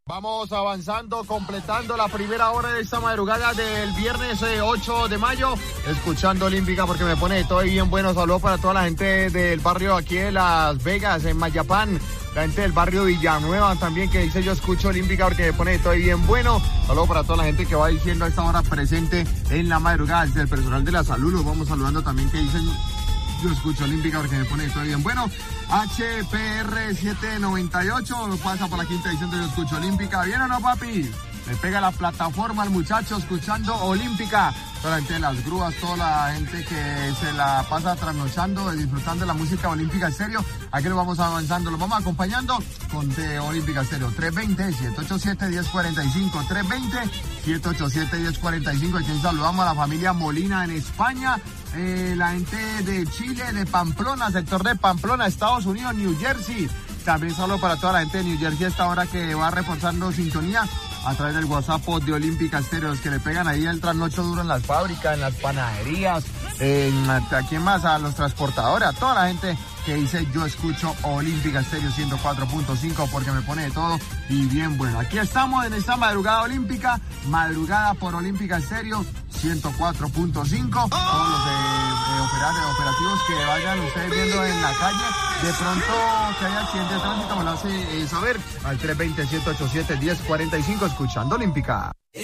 Vamos avanzando, completando la primera hora de esta madrugada del viernes 8 de mayo, escuchando Olímpica porque me pone todo bien bueno. Saludos para toda la gente del barrio aquí de Las Vegas, en Mayapán, la gente del barrio Villanueva también que dice yo escucho Olímpica porque me pone todo bien bueno. Saludos para toda la gente que va diciendo a esta hora presente en la madrugada, desde el personal de la salud, los vamos saludando también que dicen yo escucho Olímpica porque me pone todo bien bueno. HPR 798 pasa por la quinta edición de Yo Escucho Olímpica. ¿Bien o no, papi? Le pega la plataforma al muchacho escuchando Olímpica. Toda la gente de las grúas, toda la gente que se la pasa trasnochando, disfrutando de la música Olímpica Estéreo. Aquí lo vamos avanzando, lo vamos acompañando con de Olímpica Estéreo. 320-787-1045. 320-787-1045. Aquí saludamos a la familia Molina en España. La gente de Chile, de Pamplona, sector de Pamplona, Estados Unidos, New Jersey. También saludo para toda la gente de New Jersey a esta hora que va reforzando sintonía a través del WhatsApp de Olímpica Estéreo, los que le pegan ahí el trasnocho duro en las fábricas, en las panaderías, ¿a quién más? A los transportadores, a toda la gente que dice yo escucho Olímpica Estéreo 104.5 porque me pone de todo y bien bueno. Aquí estamos en esta madrugada olímpica, madrugada por Olímpica Estéreo 104.5. Todos los operativos que vayan ustedes viendo en la calle, de pronto que haya accidente de tránsito me lo hace saber al 320-787-1045 escuchando Olímpica.